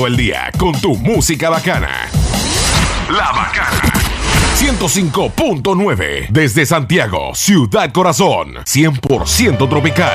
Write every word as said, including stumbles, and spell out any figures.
todo el día con tu música bacana. La Bacana. ciento cinco punto nueve desde Santiago, Ciudad Corazón. cien por ciento tropical.